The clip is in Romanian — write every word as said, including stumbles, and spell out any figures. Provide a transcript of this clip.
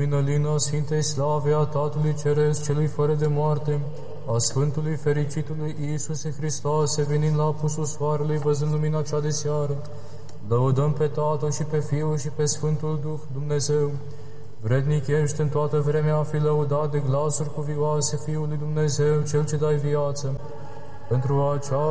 lumină lină a Sfintei Slave a Tatălui Ceresc, celui fără de moarte, a Sfântului Fericitului Iisuse Hristoase, venind la apusul soarelui, văzând lumina cea de seară, lăudăm pe Tatăl și pe Fiul și pe Sfântul Duh, Dumnezeu. Vrednic ești în toată vremea a fi lăudat de glasuri cuvioase Fiului Dumnezeu, Cel ce dai viață. Pentru acea